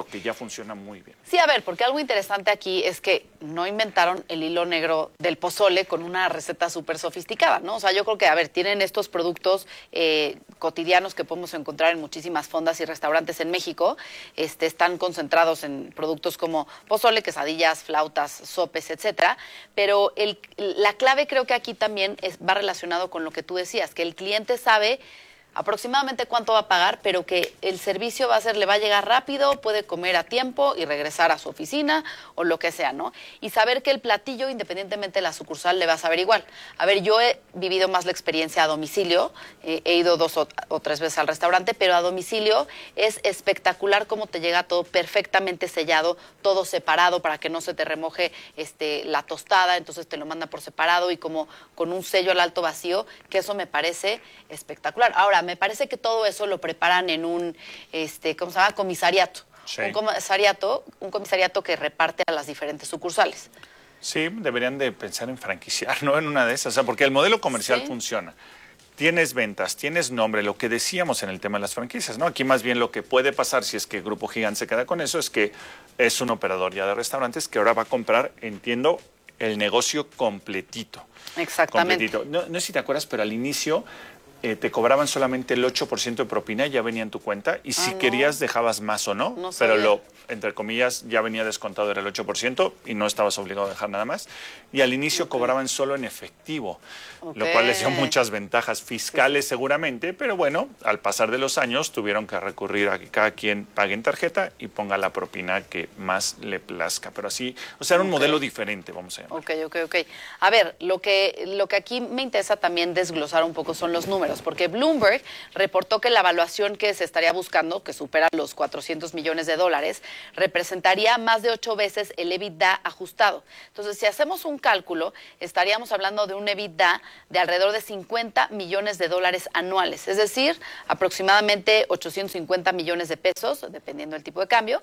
método que ya funciona muy bien. Sí, a ver, porque algo interesante aquí es que no inventaron el hilo negro del pozole con una receta súper sofisticada, ¿no? O sea, yo creo que, a ver, tienen estos productos cotidianos que podemos encontrar en muchísimas fondas y restaurantes en México. Están concentrados en productos como pozole, quesadillas, flautas, sopes, etcétera. Pero la clave creo que aquí también va relacionado con lo que tú decías, que el cliente sabe aproximadamente cuánto va a pagar, pero que el servicio le va a llegar rápido, puede comer a tiempo y regresar a su oficina o lo que sea, ¿no? Y saber que el platillo, independientemente de la sucursal, le va a saber igual. A ver, yo he vivido más la experiencia a domicilio, he ido 2 o 3 veces al restaurante, pero a domicilio es espectacular cómo te llega todo perfectamente sellado, todo separado para que no se te remoje la tostada, entonces te lo manda por separado y como con un sello al alto vacío, que eso me parece espectacular. Ahora, me parece que todo eso lo preparan en un, ¿cómo se llama? Comisariato. Sí. Un comisariato que reparte a las diferentes sucursales. Sí, deberían de pensar en franquiciar, ¿no? En una de esas, o sea, porque el modelo comercial funciona. Tienes ventas, tienes nombre, lo que decíamos en el tema de las franquicias, ¿no? Aquí más bien lo que puede pasar si es que Grupo Gigante se queda con eso es que es un operador ya de restaurantes que ahora va a comprar, entiendo, el negocio completito. Exactamente. Completito. No sé si te acuerdas, pero al inicio te cobraban solamente el 8% de propina, ya venía en tu cuenta, y si querías dejabas más o no pero entre comillas, ya venía descontado, era el 8% y no estabas obligado a dejar nada más. Y al inicio cobraban solo en efectivo, lo cual les dio muchas ventajas fiscales seguramente, pero bueno, al pasar de los años tuvieron que recurrir a que cada quien pague en tarjeta y ponga la propina que más le plazca. Pero así, o sea, era un modelo diferente, vamos a llamar. Ok. A ver, lo que aquí me interesa también desglosar un poco son los números, porque Bloomberg reportó que la evaluación que se estaría buscando, que supera los $400 millones, representaría más de 8 veces el EBITDA ajustado. Entonces, si hacemos un cálculo, estaríamos hablando de un EBITDA de alrededor de $50 millones anuales, es decir, aproximadamente 850 millones de pesos, dependiendo del tipo de cambio.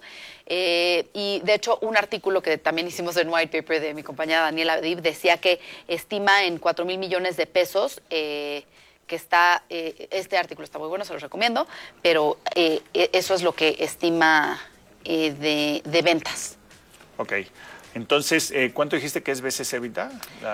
Y, de hecho, un artículo que también hicimos en White Paper de mi compañera Daniela Adib decía que estima en 4,000 millones de pesos que está, este artículo está muy bueno, se los recomiendo, pero eso es lo que estima de ventas. Ok. Entonces, ¿cuánto dijiste que es veces EBITDA?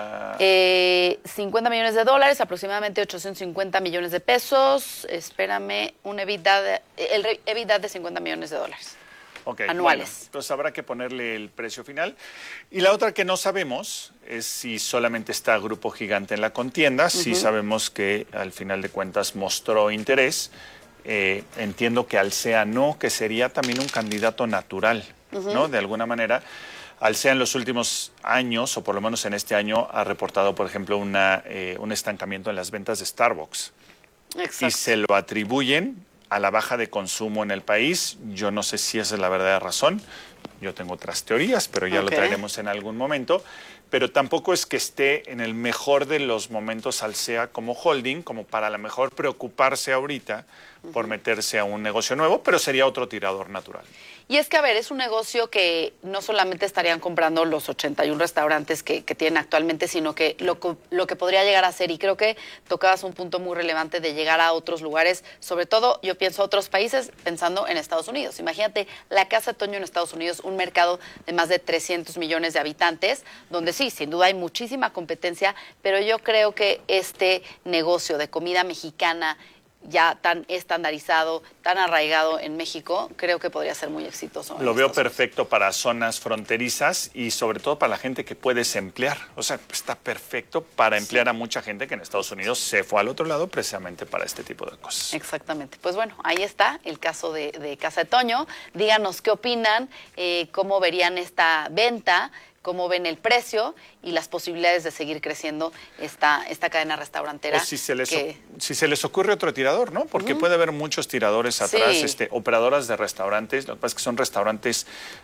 $50 millones, aproximadamente 850 millones de pesos. Espérame, el EBITDA de $50 millones anuales. Bueno, entonces habrá que ponerle el precio final. Y la otra que no sabemos es si solamente está Grupo Gigante en la contienda. Sí sabemos que al final de cuentas mostró interés. Entiendo que Alsea no, que sería también un candidato natural, ¿no? De alguna manera. Alsea en los últimos años, o por lo menos en este año, ha reportado, por ejemplo, un estancamiento en las ventas de Starbucks. Exacto. Y se lo atribuyen a la baja de consumo en el país. Yo no sé si esa es la verdadera razón. Yo tengo otras teorías, pero ya lo traeremos en algún momento. Pero tampoco es que esté en el mejor de los momentos Alsea como holding, como para a lo mejor preocuparse ahorita por meterse a un negocio nuevo, pero sería otro tirador natural. Y es que, a ver, es un negocio que no solamente estarían comprando los 81 restaurantes que tienen actualmente, sino que lo que podría llegar a ser, y creo que tocabas un punto muy relevante de llegar a otros lugares, sobre todo yo pienso a otros países, pensando en Estados Unidos. Imagínate la Casa de Toño en Estados Unidos, un mercado de más de 300 millones de habitantes, donde sí, sin duda hay muchísima competencia, pero yo creo que este negocio de comida mexicana ya tan estandarizado, tan arraigado en México, creo que podría ser muy exitoso. Lo veo perfecto para zonas fronterizas y sobre todo para la gente que puedes emplear. O sea, está perfecto para emplear a mucha gente que en Estados Unidos se fue al otro lado precisamente para este tipo de cosas. Exactamente. Pues bueno, ahí está el caso de Casa de Toño. Díganos qué opinan, cómo verían esta venta, cómo ven el precio y las posibilidades de seguir creciendo esta cadena restaurantera. O si se les ocurre otro tirador, ¿no? Porque puede haber muchos tiradores atrás, operadoras de restaurantes. Lo que pasa es que son restaurantes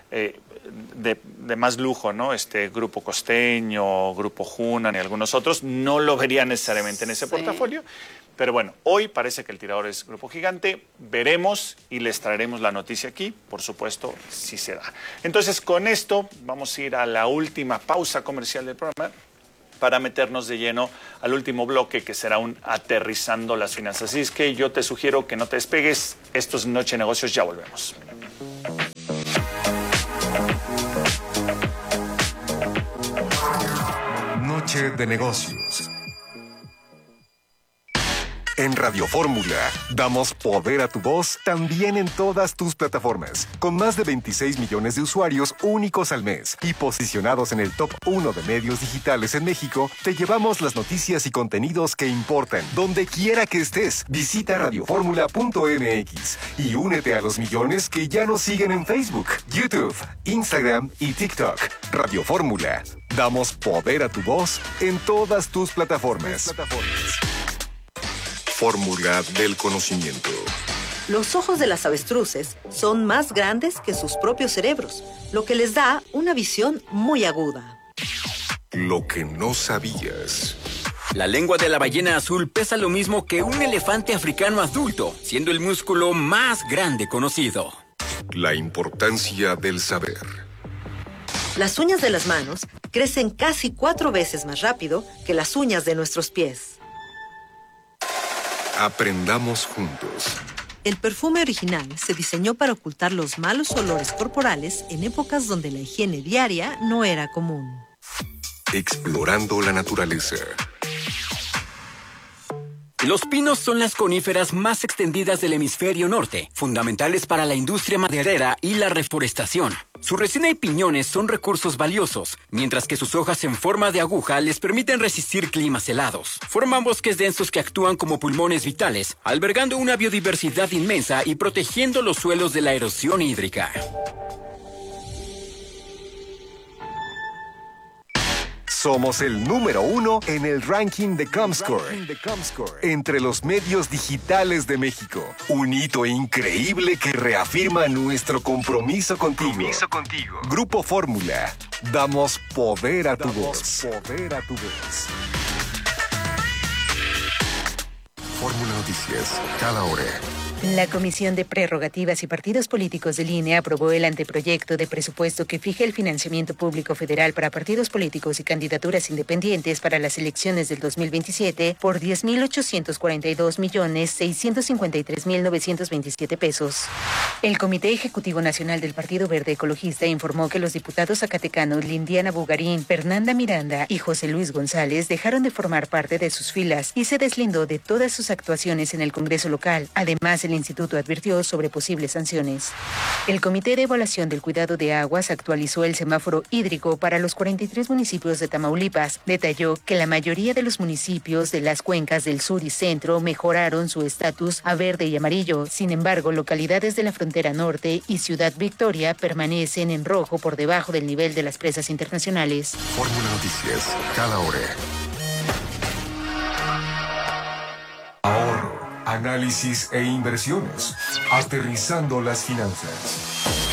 de más lujo, ¿no? Grupo Costeño, Grupo Hunan y algunos otros. No lo verían necesariamente en ese portafolio. Pero bueno, hoy parece que el tirador es Grupo Gigante. Veremos y les traeremos la noticia aquí, por supuesto, si se da. Entonces, con esto vamos a ir a la última pausa comercial del programa para meternos de lleno al último bloque, que será un aterrizando las finanzas. Así es que yo te sugiero que no te despegues. Esto es Noche de Negocios, ya volvemos. de negocios. En Radio Fórmula, damos poder a tu voz también en todas tus plataformas, con más de 26 millones de usuarios únicos al mes y posicionados en el top 1 de medios digitales en México, te llevamos las noticias y contenidos que importan, donde quiera que estés. Visita radioformula.mx y únete a los millones que ya nos siguen en Facebook, YouTube, Instagram y TikTok. Radio Fórmula, damos poder a tu voz en todas tus plataformas. Fórmula del conocimiento. Los ojos de las avestruces son más grandes que sus propios cerebros, lo que les da una visión muy aguda. Lo que no sabías. La lengua de la ballena azul pesa lo mismo que un elefante africano adulto, siendo el músculo más grande conocido. La importancia del saber. Las uñas de las manos crecen casi 4 veces más rápido que las uñas de nuestros pies. Aprendamos juntos. El perfume original se diseñó para ocultar los malos olores corporales en épocas donde la higiene diaria no era común. Explorando la naturaleza. Los pinos son las coníferas más extendidas del hemisferio norte, fundamentales para la industria maderera y la reforestación. Su resina y piñones son recursos valiosos, mientras que sus hojas en forma de aguja les permiten resistir climas helados. Forman bosques densos que actúan como pulmones vitales, albergando una biodiversidad inmensa y protegiendo los suelos de la erosión hídrica. Somos el número 1 en el ranking de Comscore, entre los medios digitales de México. Un hito increíble que reafirma nuestro compromiso contigo. Grupo Fórmula. Damos poder a tu voz. Fórmula Noticias, cada hora. La Comisión de Prerrogativas y Partidos Políticos del INE aprobó el anteproyecto de presupuesto que fija el financiamiento público federal para partidos políticos y candidaturas independientes para las elecciones del 2027 por 10,842,653,927 pesos. El Comité Ejecutivo Nacional del Partido Verde Ecologista informó que los diputados zacatecanos Lindiana Bugarín, Fernanda Miranda y José Luis González dejaron de formar parte de sus filas y se deslindó de todas sus actuaciones en el Congreso local. Además, el instituto advirtió sobre posibles sanciones. El Comité de Evaluación del Cuidado de Aguas actualizó el semáforo hídrico para los 43 municipios de Tamaulipas. Detalló que la mayoría de los municipios de las cuencas del sur y centro mejoraron su estatus a verde y amarillo. Sin embargo, localidades de la frontera norte y Ciudad Victoria permanecen en rojo por debajo del nivel de las presas internacionales. Fórmula Noticias, cada hora. Ahorro, análisis e inversiones. Aterrizando las finanzas.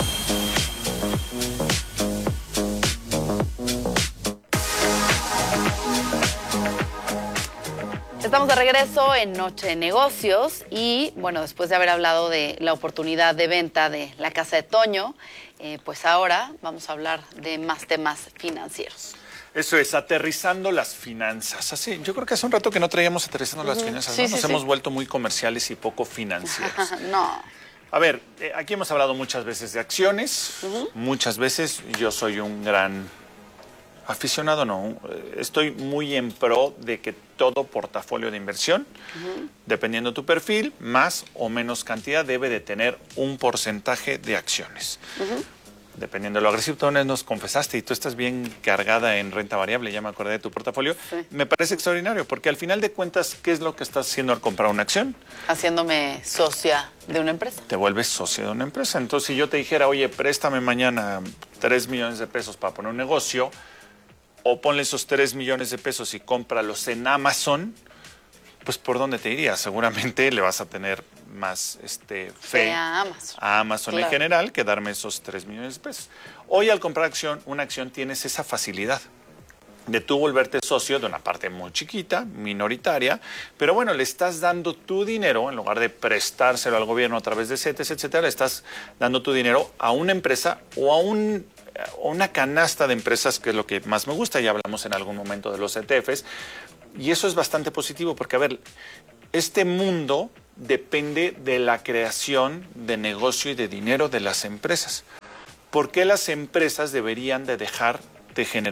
Estamos de regreso en Noche de Negocios y, bueno, después de haber hablado de la oportunidad de venta de la Casa de Toño, pues ahora vamos a hablar de más temas financieros. Eso es, aterrizando las finanzas. Así, yo creo que hace un rato que no traíamos aterrizando las finanzas, sí, ¿no? sí, Nos sí. hemos vuelto muy comerciales y poco financieros. No. A ver, aquí hemos hablado muchas veces de acciones, muchas veces. Yo soy un gran aficionado, no, estoy muy en pro de que todo portafolio de inversión, dependiendo de tu perfil, más o menos cantidad, debe de tener un porcentaje de acciones. Dependiendo de lo agresivo, tú nos confesaste y tú estás bien cargada en renta variable, ya me acordé de tu portafolio. Sí. Me parece extraordinario, porque al final de cuentas, ¿qué es lo que estás haciendo al comprar una acción? Haciéndome socia de una empresa. Te vuelves socio de una empresa. Entonces, si yo te dijera, oye, préstame mañana 3 millones de pesos para poner un negocio, o ponle esos 3 millones de pesos y cómpralos en Amazon, pues ¿por dónde te irías? Seguramente le vas a tener más fe a Amazon. En Claro. general que darme esos 3 millones de pesos. Hoy al comprar una acción tienes esa facilidad de tú volverte socio de una parte muy chiquita, minoritaria, pero bueno, le estás dando tu dinero, en lugar de prestárselo al gobierno a través de CETES, etcétera, le estás dando tu dinero a una empresa o a una canasta de empresas, que es lo que más me gusta. Ya hablamos en algún momento de los ETFs, y eso es bastante positivo porque, a ver, este mundo depende de la creación de negocio y de dinero de las empresas. ¿Por qué las empresas deberían de dejar de generar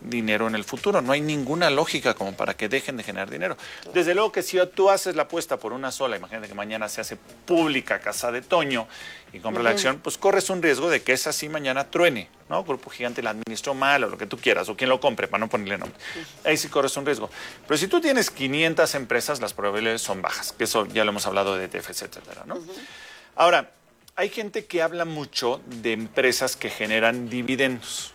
dinero en el futuro. No hay ninguna lógica como para que dejen de generar dinero. Desde luego que si tú haces la apuesta por una sola, imagínate que mañana se hace pública Casa de Toño y compra la acción, pues corres un riesgo de que esa sí mañana truene, ¿no? Grupo Gigante la administró mal o lo que tú quieras, o quien lo compre, para no ponerle nombre. Ahí sí corres un riesgo. Pero si tú tienes 500 empresas, las probabilidades son bajas, que eso ya lo hemos hablado de ETFs, etcétera, ¿no? Ahora, hay gente que habla mucho de empresas que generan dividendos.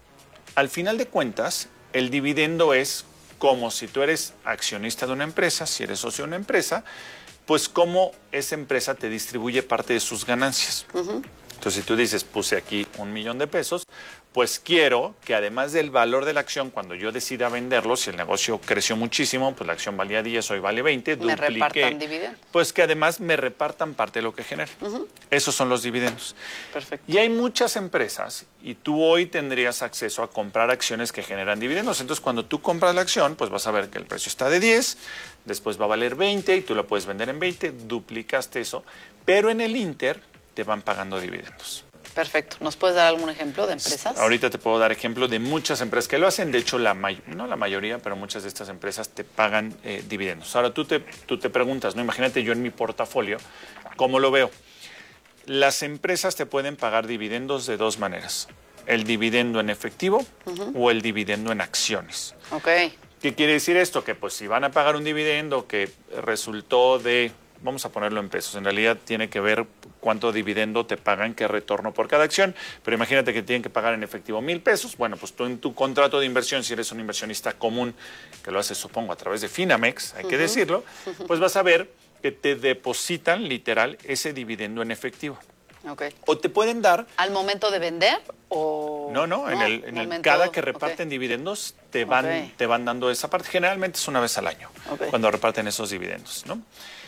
Al final de cuentas, el dividendo es como si tú eres accionista de una empresa, si eres socio de una empresa, pues cómo esa empresa te distribuye parte de sus ganancias. Entonces, si tú dices, puse aquí $1,000,000, pues quiero que además del valor de la acción, cuando yo decida venderlo, si el negocio creció muchísimo, pues la acción valía 10, hoy vale 20, me repartan dividendos. Pues que además me repartan parte de lo que genera. Esos son los dividendos. Perfecto. Y hay muchas empresas y tú hoy tendrías acceso a comprar acciones que generan dividendos. Entonces, cuando tú compras la acción, pues vas a ver que el precio está de 10, después va a valer 20 y tú la puedes vender en 20, duplicaste eso, pero en el Inter te van pagando dividendos. Perfecto. ¿Nos puedes dar algún ejemplo de empresas? Ahorita te puedo dar ejemplo de muchas empresas que lo hacen. De hecho, no la mayoría, pero muchas de estas empresas te pagan dividendos. Ahora, tú te preguntas, ¿no? Imagínate yo en mi portafolio, ¿cómo lo veo? Las empresas te pueden pagar dividendos de dos maneras. El dividendo en efectivo o el dividendo en acciones. Ok. ¿Qué quiere decir esto? Que pues si van a pagar un dividendo que resultó de... Vamos a ponerlo en pesos. En realidad tiene que ver cuánto dividendo te pagan, qué retorno por cada acción. Pero imagínate que tienen que pagar en efectivo $1,000. Bueno, pues tú en tu contrato de inversión, si eres un inversionista común, que lo haces, supongo, a través de Finamex, hay que decirlo, pues vas a ver que te depositan literal ese dividendo en efectivo. Okay. O te pueden dar... ¿Al momento de vender o...? No, cada que reparten dividendos te van dando esa parte. Generalmente es una vez al año cuando reparten esos dividendos, ¿no?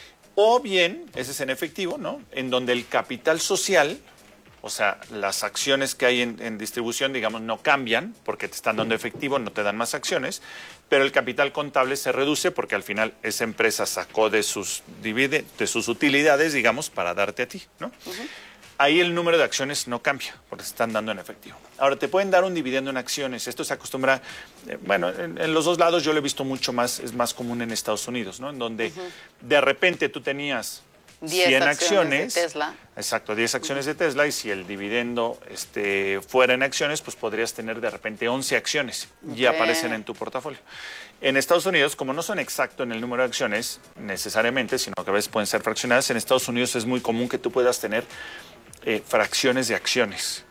O bien, ese es en efectivo, ¿no? En donde el capital social, o sea, las acciones que hay en distribución, digamos, no cambian porque te están dando efectivo, no te dan más acciones, pero el capital contable se reduce porque al final esa empresa sacó de sus utilidades, digamos, para darte a ti, ¿no? Ahí el número de acciones no cambia, porque se están dando en efectivo. Ahora, te pueden dar un dividendo en acciones. Esto se acostumbra, en los dos lados yo lo he visto mucho más, es más común en Estados Unidos, ¿no? En donde de repente tú tenías 100 acciones de Tesla. Exacto, 10 acciones de Tesla, y si el dividendo fuera en acciones, pues podrías tener de repente 11 acciones y aparecen en tu portafolio. En Estados Unidos, como no son exactos en el número de acciones necesariamente, sino que a veces pueden ser fraccionadas, en Estados Unidos es muy común que tú puedas tener fracciones de acciones,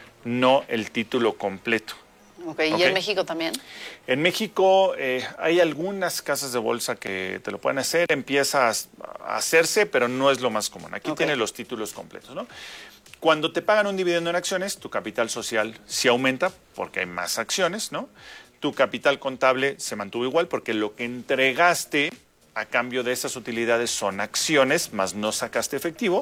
no el título completo. ¿Y en México también? En México hay algunas casas de bolsa que te lo pueden hacer, empieza a hacerse, pero no es lo más común. Aquí tiene los títulos completos, ¿no? Cuando te pagan un dividendo en acciones, tu capital social sí aumenta porque hay más acciones, ¿no? Tu capital contable se mantuvo igual porque lo que entregaste a cambio de esas utilidades son acciones, más no sacaste efectivo,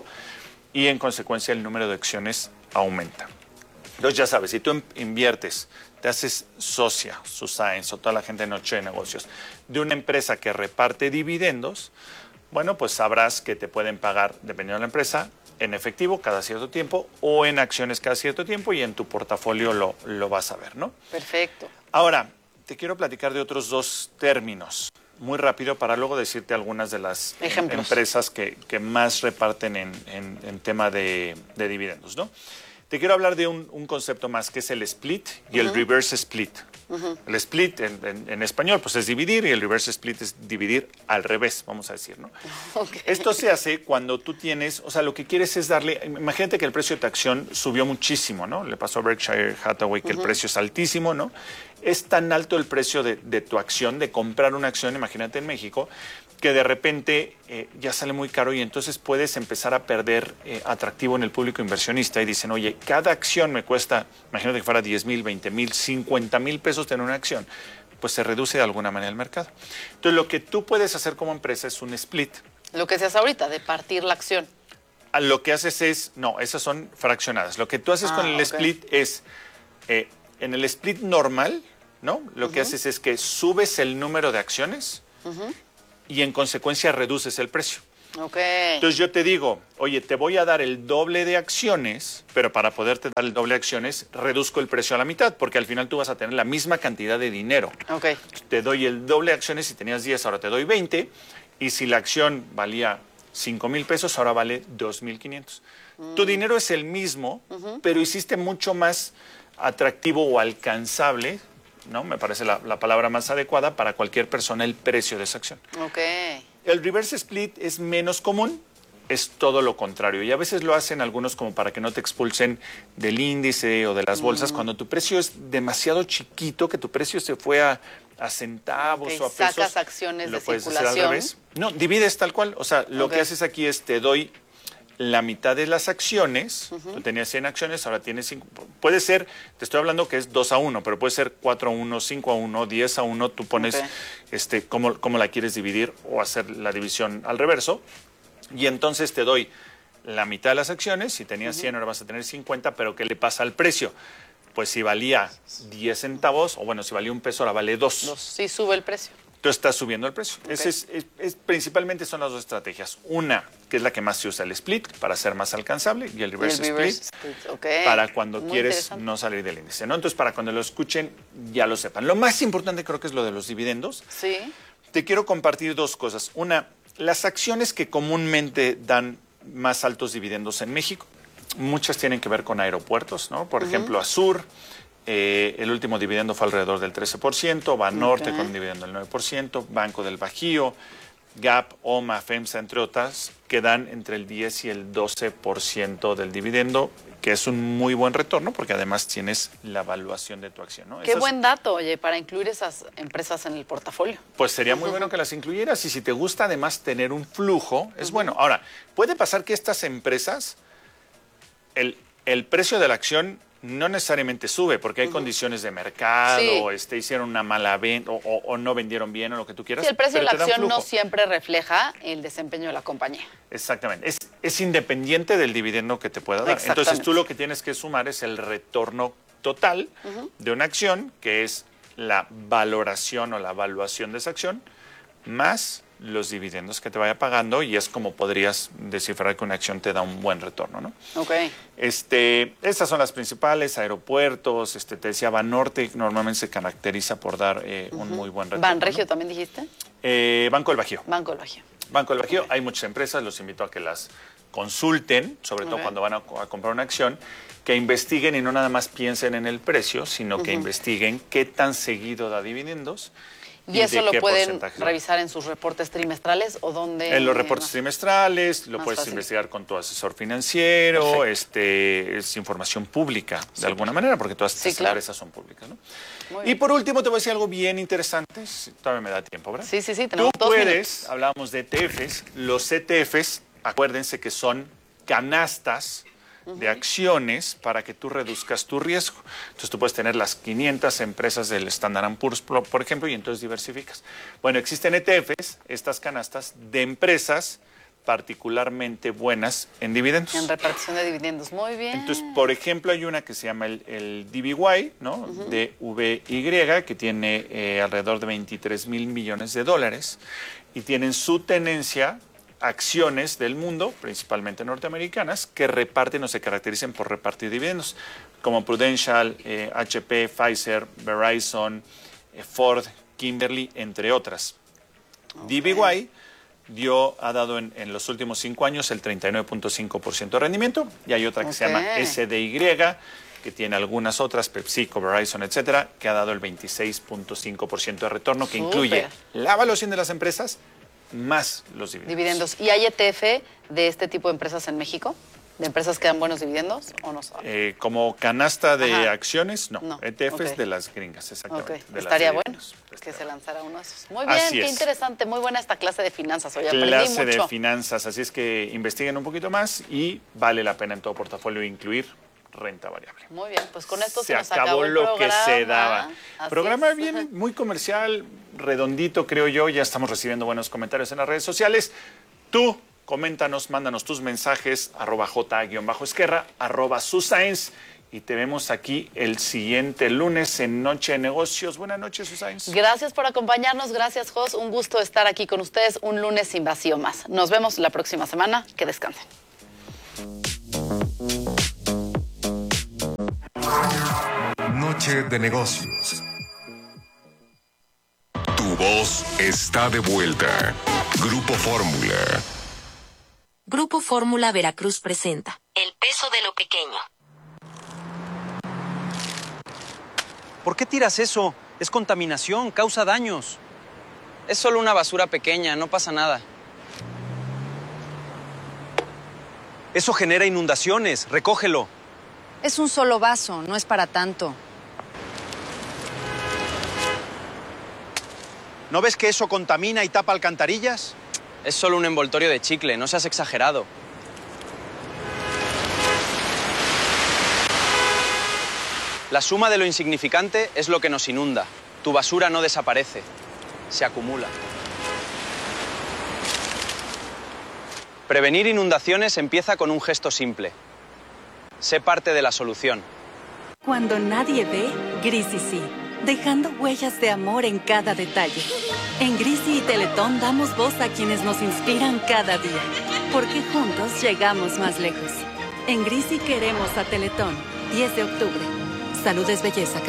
y en consecuencia el número de acciones aumenta. Entonces ya sabes, si tú inviertes, te haces socia, Suscience o toda la gente de Noche de Negocios, de una empresa que reparte dividendos, bueno, pues sabrás que te pueden pagar, dependiendo de la empresa, en efectivo cada cierto tiempo o en acciones cada cierto tiempo, y en tu portafolio lo vas a ver, ¿no? Perfecto. Ahora, te quiero platicar de otros dos términos, muy rápido, para luego decirte algunas de las empresas que más reparten en tema de dividendos, ¿no? Te quiero hablar de un concepto más, que es el split y el reverse split. El split en español pues es dividir, y el reverse split es dividir al revés, vamos a decir, ¿no? Esto se hace cuando tú tienes, o sea, lo que quieres es darle, imagínate que el precio de tu acción subió muchísimo, ¿no? Le pasó a Berkshire Hathaway que el precio es altísimo, ¿no? Es tan alto el precio de tu acción, de comprar una acción, imagínate en México, que de repente ya sale muy caro, y entonces puedes empezar a perder atractivo en el público inversionista, y dicen, oye, cada acción me cuesta, imagínate que fuera 10,000, 20,000, 50,000 pesos tener una acción, pues se reduce de alguna manera el mercado. Entonces lo que tú puedes hacer como empresa es un split. Lo que se hace ahorita, de partir la acción. Lo que haces es, no, esas son fraccionadas. Lo que tú haces con el split es, en el split normal, ¿no? Lo que haces es que subes el número de acciones y en consecuencia reduces el precio. Ok. Entonces yo te digo, oye, te voy a dar el doble de acciones, pero para poderte dar el doble de acciones, reduzco el precio a la mitad, porque al final tú vas a tener la misma cantidad de dinero. Ok. Te doy el doble de acciones, si tenías 10, ahora te doy 20, y si la acción valía 5,000 pesos, ahora vale 2,500. Tu dinero es el mismo, pero hiciste mucho más atractivo o alcanzable, ¿no? Me parece la palabra más adecuada para cualquier persona el precio de esa acción. Ok. El reverse split es menos común, es todo lo contrario. Y a veces lo hacen algunos como para que no te expulsen del índice o de las bolsas cuando tu precio es demasiado chiquito, que tu precio se fue a centavos o a pesos. Sacas acciones lo de puedes hacer al circulación. revés. No, divides tal cual. O sea, lo que haces aquí es te doy la mitad de las acciones. Tú tenías 100 acciones, ahora tienes 5. Puede ser, te estoy hablando que es 2-1, pero puede ser 4-1, 5-1, 10-1. Tú pones cómo la quieres dividir o hacer la división al reverso. Y entonces te doy la mitad de las acciones. Si tenías 100, ahora vas a tener 50, pero ¿qué le pasa al precio? Pues si valía 10 centavos, o bueno, si valía $1, ahora vale 2. Sí, sube el precio. Tú estás subiendo el precio. Principalmente son las dos estrategias. Una, que es la que más se usa, el split, para ser más alcanzable, y el reverse split, para cuando quieres no salir del índice, ¿no? Entonces, para cuando lo escuchen, ya lo sepan. Lo más importante creo que es lo de los dividendos. Sí. Te quiero compartir dos cosas. Una, las acciones que comúnmente dan más altos dividendos en México, muchas tienen que ver con aeropuertos, ¿no? Por ejemplo, Azur. El último dividendo fue alrededor del 13%, Banorte con un dividendo del 9%, Banco del Bajío, Gap, OMA, FEMSA, entre otras, que dan entre el 10 y el 12% del dividendo, que es un muy buen retorno porque además tienes la evaluación de tu acción, ¿no? Qué buen dato, oye, para incluir esas empresas en el portafolio. Pues sería muy bueno que las incluyeras, y si te gusta además tener un flujo, es bueno. Ahora, puede pasar que estas empresas, el precio de la acción no necesariamente sube, porque hay condiciones de mercado, hicieron una mala venta o no vendieron bien o lo que tú quieras. Sí, el precio de la pero acción no siempre refleja el desempeño de la compañía. Exactamente. Es independiente del dividendo que te pueda dar. Entonces tú lo que tienes que sumar es el retorno total de una acción, que es la valoración o la evaluación de esa acción, más los dividendos que te vaya pagando, y es como podrías descifrar que una acción te da un buen retorno, ¿no? Ok. Estas son las principales, aeropuertos, te decía, Banorte normalmente se caracteriza por dar un muy buen retorno. ¿Banregio, ¿no? también dijiste? Banco del Bajío. Banco del Bajío. Banco del Bajío, hay muchas empresas, los invito a que las consulten, sobre todo cuando van a comprar una acción, que investiguen y no nada más piensen en el precio, sino que investiguen qué tan seguido da dividendos. ¿Y eso lo pueden revisar en sus reportes trimestrales o dónde? En los reportes trimestrales, lo puedes investigar con tu asesor financiero, es información pública de alguna manera, porque todas estas empresas son públicas, ¿no? Y por último te voy a decir algo bien interesante, si todavía me da tiempo, ¿verdad? Sí, Tú tenemos 2 puedes, minutos. hablábamos de ETFs, los ETFs, acuérdense que son canastas de acciones para que tú reduzcas tu riesgo. Entonces tú puedes tener las 500 empresas del Standard & Poor's, por ejemplo, y entonces diversificas. Bueno, existen ETFs, estas canastas de empresas particularmente buenas en dividendos. En repartición de dividendos, muy bien. Entonces, por ejemplo, hay una que se llama el DVY, ¿no? DVY, que tiene alrededor de 23,000 millones de dólares, y tienen su tenencia acciones del mundo, principalmente norteamericanas, que reparten o se caracterizan por repartir dividendos, como Prudential, HP, Pfizer, Verizon, Ford, Kimberly, entre otras. DVY ha dado en los últimos 5 años el 39.5% de rendimiento, y hay otra que se llama SDY, que tiene algunas otras, PepsiCo, Verizon, etcétera, que ha dado el 26.5% de retorno, que incluye la evaluación de las empresas más los dividendos. ¿Y hay ETF de este tipo de empresas en México? ¿De empresas que dan buenos dividendos o no sabe? Como canasta de acciones, no. ETFs de las gringas, exactamente. Estaría bueno que se lanzara uno de esos. Muy bien, qué interesante. Muy buena esta clase de finanzas. Hoy aprendí mucho. Clase de finanzas, así es que investiguen un poquito más y vale la pena en todo portafolio incluir renta variable. Muy bien, pues con esto se nos acabó el lo programa. que se daba. Así Programa es. bien, muy comercial, redondito, creo yo. Ya estamos recibiendo buenos comentarios en las redes sociales. Tú, coméntanos, mándanos tus mensajes, @J_Esquerra, @Suscience. y te vemos aquí el siguiente lunes en Noche de Negocios. Buenas noches, Susana. Gracias por acompañarnos, gracias, Jos. Un gusto estar aquí con ustedes un lunes sin vacío más. Nos vemos la próxima semana. Que descansen. Noche de Negocios. Tu voz está de vuelta. Grupo Fórmula. Grupo Fórmula Veracruz presenta El peso de lo pequeño. ¿Por qué tiras eso? Es contaminación, causa daños. Es solo una basura pequeña, no pasa nada. Eso genera inundaciones, recógelo. Es un solo vaso, no es para tanto. ¿No ves que eso contamina y tapa alcantarillas? Es solo un envoltorio de chicle, no seas exagerado. La suma de lo insignificante es lo que nos inunda. Tu basura no desaparece, se acumula. Prevenir inundaciones empieza con un gesto simple. Sé parte de la solución. Cuando nadie ve, Grisi sí, dejando huellas de amor en cada detalle. En Grisi y Teletón damos voz a quienes nos inspiran cada día, porque juntos llegamos más lejos. En Grisi queremos a Teletón, 10 de octubre. Salud es belleza,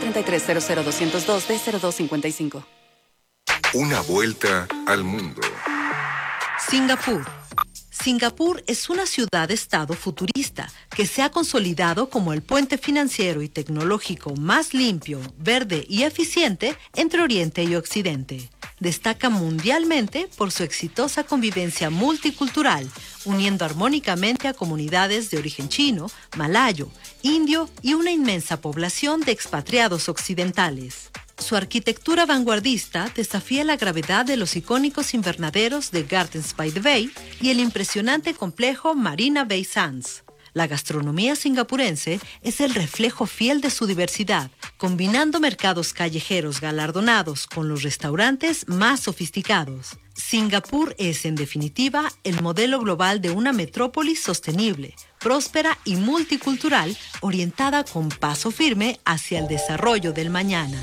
1433-00202-D0255. Una vuelta al mundo. Singapur. Singapur es una ciudad-estado futurista que se ha consolidado como el puente financiero y tecnológico más limpio, verde y eficiente entre Oriente y Occidente. Destaca mundialmente por su exitosa convivencia multicultural, uniendo armónicamente a comunidades de origen chino, malayo, indio y una inmensa población de expatriados occidentales. Su arquitectura vanguardista desafía la gravedad de los icónicos invernaderos de Gardens by the Bay y el impresionante complejo Marina Bay Sands. La gastronomía singapurense es el reflejo fiel de su diversidad, combinando mercados callejeros galardonados con los restaurantes más sofisticados. Singapur es, en definitiva, el modelo global de una metrópolis sostenible, próspera y multicultural, orientada con paso firme hacia el desarrollo del mañana.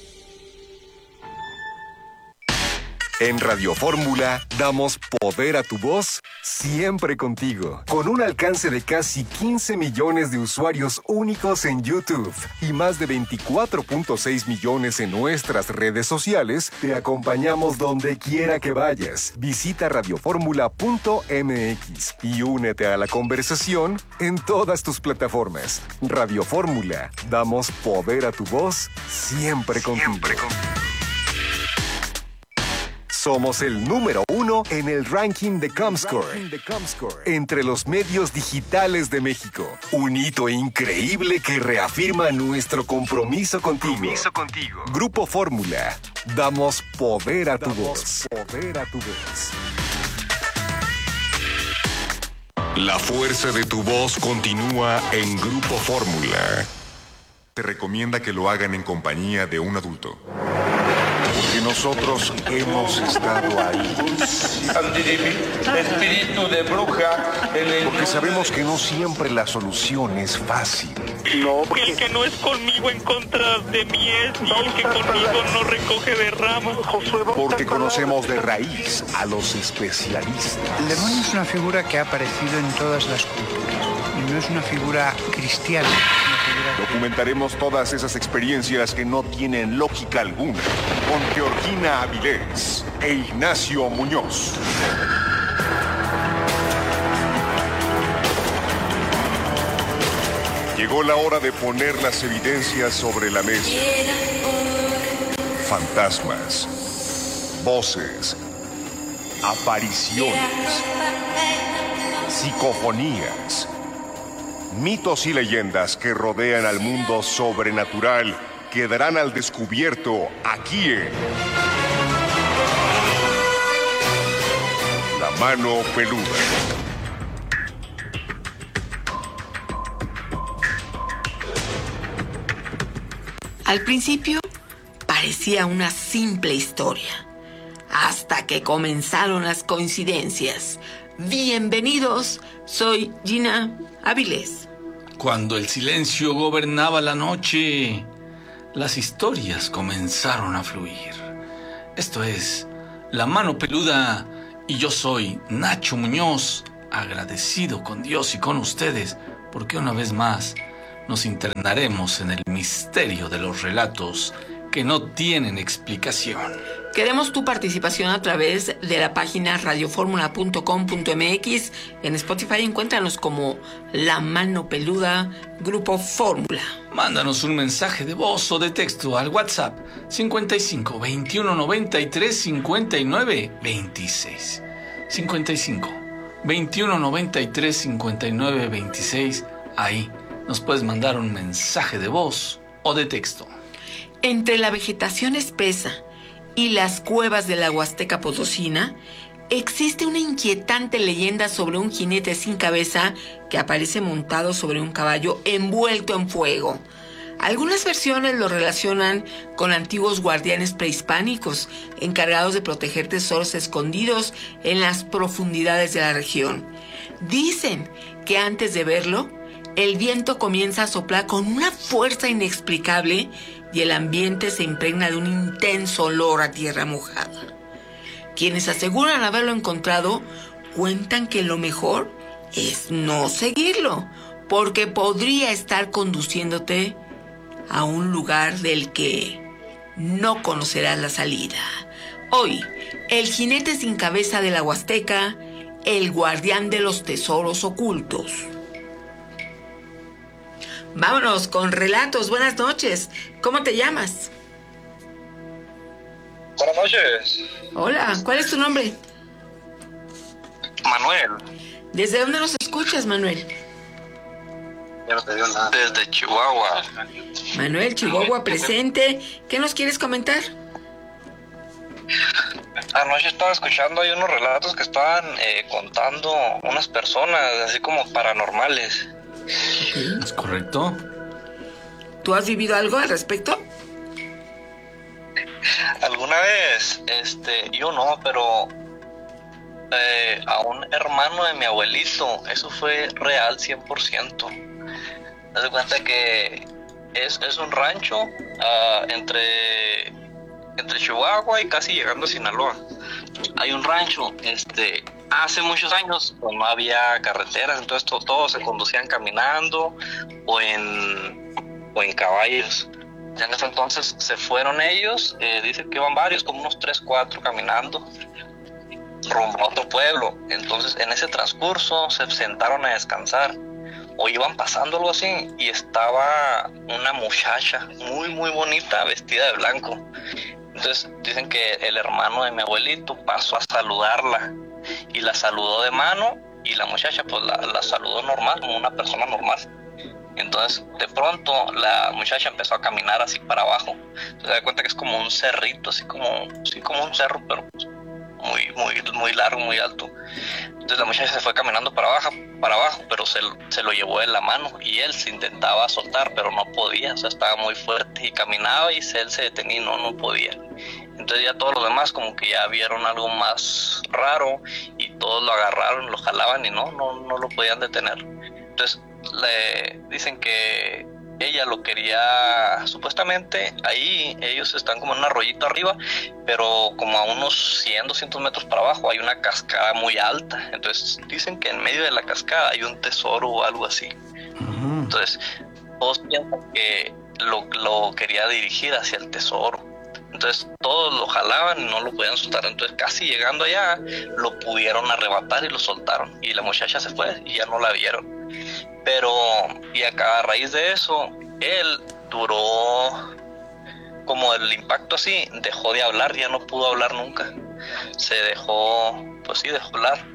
En Radio Fórmula damos poder a tu voz siempre contigo. Con un alcance de casi 15 millones de usuarios únicos en YouTube y más de 24.6 millones en nuestras redes sociales, te acompañamos donde quiera que vayas. Visita radioformula.mx y únete a la conversación en todas tus plataformas. Radio Fórmula, damos poder a tu voz siempre contigo. Somos el número 1 en el ranking de Comscore entre los medios digitales de México. Un hito increíble que reafirma nuestro compromiso contigo. Grupo Fórmula. Damos poder a tu voz. La fuerza de tu voz continúa en Grupo Fórmula. Te recomienda que lo hagan en compañía de un adulto. Porque nosotros hemos estado ahí. Espíritu de bruja. Porque sabemos que no siempre la solución es fácil. No, el que no es conmigo en contra de mí es, y el que conmigo no recoge de ramas. Porque conocemos de raíz a los especialistas. El demonio es una figura que ha aparecido en todas las culturas. Y no es una figura cristiana. Documentaremos todas esas experiencias que no tienen lógica alguna con Georgina Avilés e Ignacio Muñoz. Llegó la hora de poner las evidencias sobre la mesa. Fantasmas, voces, apariciones, psicofonías, mitos y leyendas que rodean al mundo sobrenatural quedarán al descubierto aquí en La Mano Peluda. Al principio parecía una simple historia, hasta que comenzaron las coincidencias. Bienvenidos, soy Gina Avilés. Cuando el silencio gobernaba la noche, las historias comenzaron a fluir. Esto es La Mano Peluda y yo soy Nacho Muñoz, agradecido con Dios y con ustedes, porque una vez más nos internaremos en el misterio de los relatos que no tienen explicación. Queremos tu participación a través de la página radioformula.com.mx. En Spotify encuéntranos como La Mano Peluda, Grupo Fórmula. Mándanos un mensaje de voz o de texto al WhatsApp 55 21 93 59 26. 55 21 93 59 26. Ahí nos puedes mandar un mensaje de voz o de texto. Entre la vegetación espesa y las cuevas de la Huasteca Potosina, existe una inquietante leyenda sobre un jinete sin cabeza que aparece montado sobre un caballo envuelto en fuego. Algunas versiones lo relacionan con antiguos guardianes prehispánicos encargados de proteger tesoros escondidos en las profundidades de la región. Dicen que antes de verlo, el viento comienza a soplar con una fuerza inexplicable y el ambiente se impregna de un intenso olor a tierra mojada. Quienes aseguran haberlo encontrado cuentan que lo mejor es no seguirlo, porque podría estar conduciéndote a un lugar del que no conocerás la salida. Hoy, el jinete sin cabeza de la Huasteca, el guardián de los tesoros ocultos. Vámonos con relatos. Buenas noches. ¿Cómo te llamas? Buenas noches. Hola, ¿cuál es tu nombre? Manuel. ¿Desde dónde nos escuchas, Manuel? Ya no te digo nada. Desde Chihuahua. Manuel, Chihuahua presente. ¿Qué nos quieres comentar? Anoche estaba escuchando ahí unos relatos que estaban contando unas personas, así como paranormales. ¿Es correcto? ¿Tú has vivido algo al respecto? Alguna vez, yo no, pero a un hermano de mi abuelito, eso fue real 100%. Haz de cuenta que es un rancho entre Chihuahua y casi llegando a Sinaloa. Hay un rancho, hace muchos años pues, no había carreteras, entonces todos se conducían caminando o en caballos. Ya en ese entonces se fueron ellos, dicen que iban varios, como unos 3, 4 caminando rumbo a otro pueblo. Entonces en ese transcurso se sentaron a descansar o iban pasando algo así y estaba una muchacha muy muy bonita vestida de blanco. Entonces dicen que el hermano de mi abuelito pasó a saludarla y la saludó de mano y la muchacha pues la saludó normal, como una persona normal. Entonces de pronto la muchacha empezó a caminar así para abajo. Entonces se da cuenta que es como un cerrito, así como un cerro, pero muy largo, muy alto. Entonces la muchacha se fue caminando para abajo, pero se lo llevó de la mano y él se intentaba soltar, pero no podía, o sea, estaba muy fuerte y caminaba y él se detenía y no podía. Entonces ya todos los demás como que ya vieron algo más raro y todos lo agarraron, lo jalaban y no lo podían detener. Entonces le dicen que ella lo quería, supuestamente ahí ellos están como en un arroyito arriba, pero como a unos 100, 200 metros para abajo hay una cascada muy alta. Entonces dicen que en medio de la cascada hay un tesoro o algo así. Entonces todos piensan que lo quería dirigir hacia el tesoro. Entonces todos lo jalaban y no lo podían soltar. Entonces casi llegando allá lo pudieron arrebatar y lo soltaron y la muchacha se fue y ya no la vieron. Pero y acá a raíz de eso él duró como el impacto así, dejó de hablar, ya no pudo hablar nunca, se dejó hablar.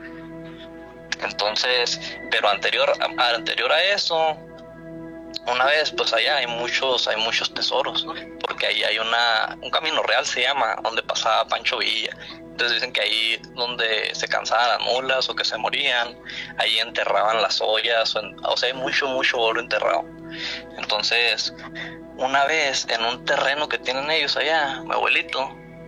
Entonces, pero anterior a eso, una vez pues allá hay muchos tesoros, porque ahí hay un camino real, se llama, donde pasaba Pancho Villa. Entonces dicen que ahí donde se cansaban las mulas o que se morían, ahí enterraban las ollas, o sea, hay mucho oro enterrado. Entonces, una vez en un terreno que tienen ellos allá, mi abuelito,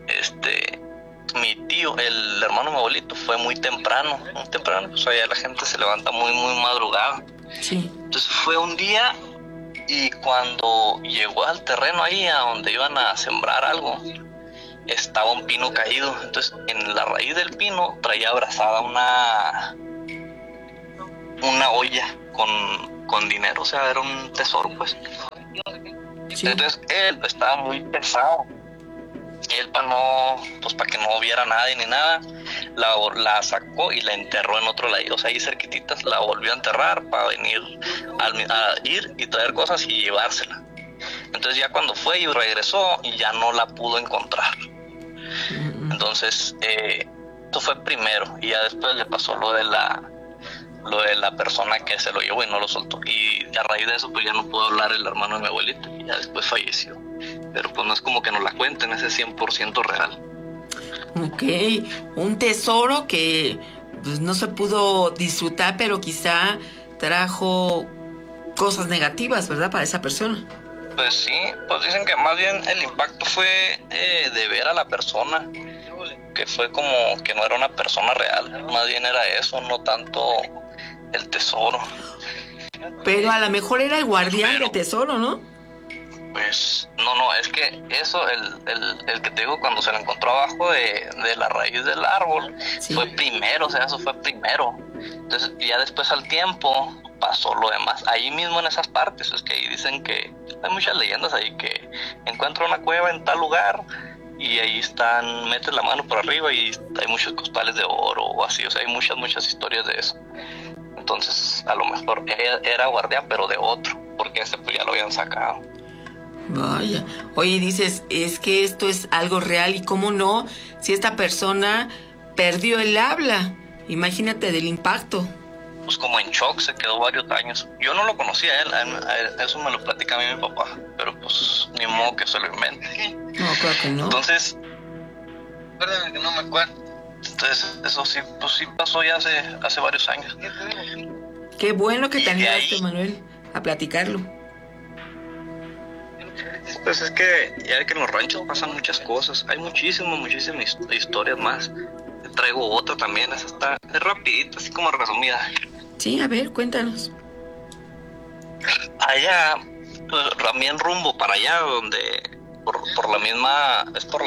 mi tío, el hermano de mi abuelito, fue muy temprano, pues allá la gente se levanta muy madrugada. Sí. Entonces fue un día y cuando llegó al terreno ahí a donde iban a sembrar algo, estaba un pino caído. Entonces en la raíz del pino traía abrazada una olla con dinero, o sea, era un tesoro, pues. Sí. Entonces él estaba muy pesado. Él para que no viera nadie ni nada, la sacó y la enterró en otro lado. O sea, ahí cerquititas la volvió a enterrar para venir a ir y traer cosas y llevársela. Entonces ya cuando fue y regresó y ya no la pudo encontrar. Entonces esto fue primero y ya después le pasó lo de la persona que se lo llevó y no lo soltó. Y a raíz de eso pues ya no pudo hablar el hermano de mi abuelito y ya después falleció. Pero pues no es como que nos la cuenten, ese es 100% real. Ok, un tesoro que pues no se pudo disfrutar, pero quizá trajo cosas negativas, ¿verdad? Para esa persona. Pues sí, pues dicen que más bien el impacto fue de ver a la persona, que fue como que no era una persona real, más bien era eso, no tanto el tesoro. Pero a lo mejor era el guardián del tesoro, ¿no? Pues no, es que eso, el que te digo, cuando se lo encontró abajo de la raíz del árbol, sí, fue primero, o sea, eso fue primero. Entonces ya después al tiempo pasó lo demás, ahí mismo en esas partes. Es que ahí dicen que hay muchas leyendas ahí, que encuentra una cueva en tal lugar y ahí metes la mano por arriba y hay muchos costales de oro o así, o sea, hay muchas historias de eso. Entonces a lo mejor era guardián, pero de otro, porque ese pues ya lo habían sacado. Vaya, oye, dices, es que esto es algo real, y cómo no, si esta persona perdió el habla, imagínate del impacto. Pues como en shock, se quedó varios años. Yo no lo conocía a él, eso me lo platica a mí mi papá, pero pues ni modo que se lo invente. No, claro que no. Entonces, perdóname que no me acuerdo. Entonces, eso sí, pues sí pasó ya hace varios años. Qué bueno que te animaste, Manuel, a platicarlo. Pues es que ya que en los ranchos pasan muchas cosas, hay muchísimas historias más. Traigo otra también, esa es rapidita, así como resumida. Sí, a ver, cuéntanos. Allá, pues, también rumbo para allá, donde por la misma,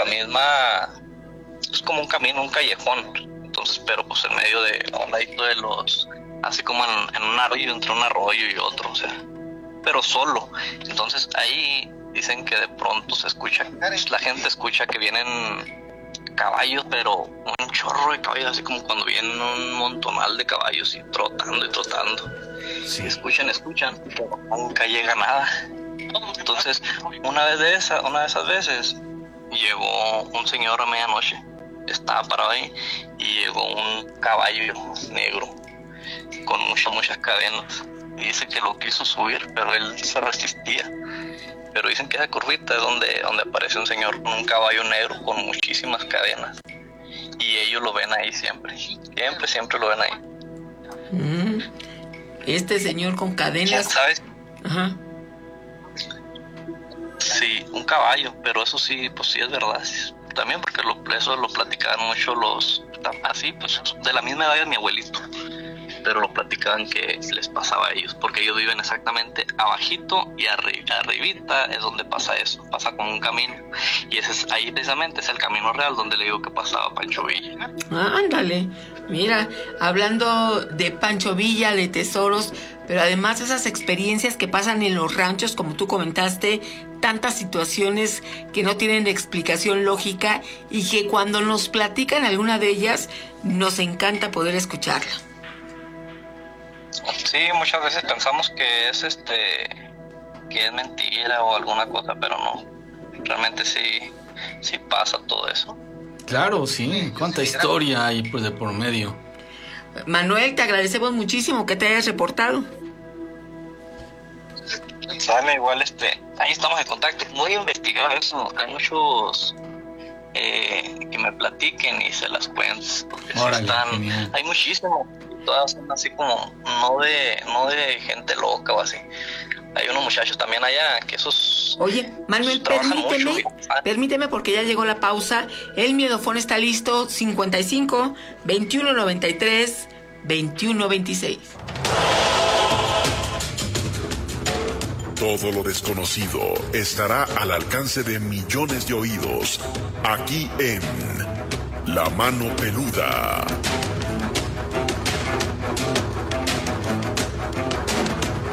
es como un camino, un callejón. Entonces, pero pues en medio de los, así como en un arroyo, entre un arroyo y otro, o sea, pero solo. Entonces ahí dicen que de pronto se escucha, la gente escucha que vienen caballos, pero un chorro de caballos, así como cuando vienen un montonal de caballos y trotando. Sí. Escuchan, pero nunca llega nada. Entonces, una de esas veces, llegó un señor a medianoche, estaba parado ahí, y llegó un caballo negro con muchas cadenas. Y dice que lo quiso subir, pero él se resistía. Pero dicen que esa curvita es donde aparece un señor con un caballo negro con muchísimas cadenas. Y ellos lo ven ahí siempre. Siempre lo ven ahí. Este señor con cadenas. ¿Sabes? Ajá. Sí, un caballo, pero eso sí, pues sí es verdad. También porque eso lo platicaban mucho así, pues de la misma edad de mi abuelito. Pero lo platicaban que les pasaba a ellos, porque ellos viven exactamente abajito y arribita es donde pasa eso, pasa como un camino, y ahí precisamente es el camino real donde le digo que pasaba Pancho Villa. Ándale, mira, hablando de Pancho Villa, de tesoros, pero además esas experiencias que pasan en los ranchos, como tú comentaste, tantas situaciones que no tienen explicación lógica y que cuando nos platican alguna de ellas, nos encanta poder escucharla. Sí, muchas veces pensamos que es que es mentira o alguna cosa, pero no. Realmente sí pasa todo eso. Claro, sí. Cuánta historia hay pues de por medio. Manuel, te agradecemos muchísimo que te hayas reportado. Sale, igual ahí estamos en contacto. Voy a investigar eso. Hay muchos que me platiquen y se las cuentes, porque órale, hay muchísimos. Todas son así como no de gente loca o así. Hay unos muchachos también allá que esos... Oye, Manuel, permíteme porque ya llegó la pausa. El miedofón está listo, 55 21 93 21 26. Todo lo desconocido estará al alcance de millones de oídos, aquí en La Mano Peluda.